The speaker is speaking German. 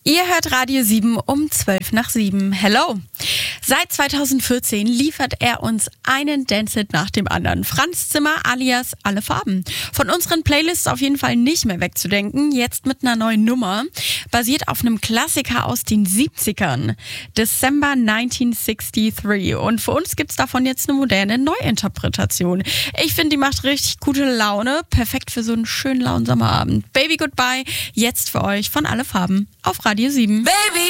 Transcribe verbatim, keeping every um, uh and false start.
Ihr hört Radio sieben um zwölf nach sieben. Hello! Seit zweitausendvierzehn liefert er uns einen Dance-Hit nach dem anderen. Franz Zimmer alias Alle Farben. Von unseren Playlists auf jeden Fall nicht mehr wegzudenken. Jetzt mit einer neuen Nummer. Basiert auf einem Klassiker aus den siebzigern. December neunzehnhundertdreiundsiebzig. Und für uns gibt's davon jetzt eine moderne Neuinterpretation. Ich finde, die macht richtig gute Laune. Perfekt für so einen schönen lauen Sommerabend. Baby Goodbye. Jetzt für euch von Alle Farben auf Radio sieben. Baby.